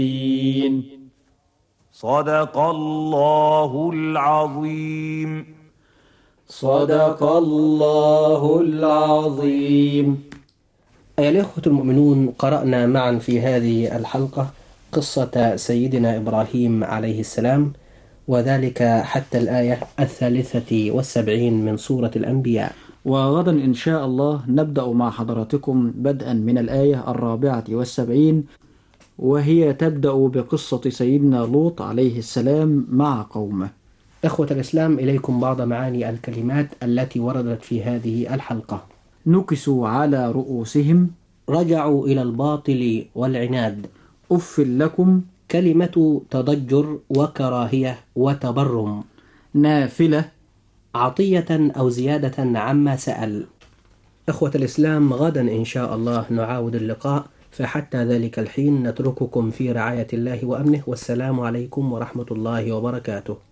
صدق الله العظيم. صدق الله العظيم. أيها الإخوة المؤمنون، قرأنا معا في هذه الحلقة قصة سيدنا إبراهيم عليه السلام، وذلك حتى الآية 73 من سورة الأنبياء. وغدا إن شاء الله نبدأ مع حضراتكم بدءا من الآية 74، وهي تبدأ بقصة سيدنا لوط عليه السلام مع قومه. إخوة الإسلام، إليكم بعض معاني الكلمات التي وردت في هذه الحلقة. نكسوا على رؤوسهم، رجعوا إلى الباطل والعناد، أف لكم، كلمة تضجر وكراهية وتبرم، نافلة، عطية أو زيادة عما سأل. إخوة الإسلام، غدا إن شاء الله نعاود اللقاء، فحتى ذلك الحين نترككم في رعاية الله وأمنه، والسلام عليكم ورحمة الله وبركاته.